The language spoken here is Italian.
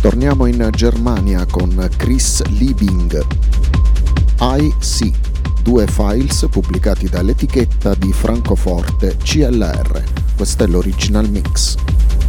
Torniamo in Germania con Chris Liebing. I See, 2 files pubblicati dall'etichetta di Francoforte CLR. Questo è l'original mix.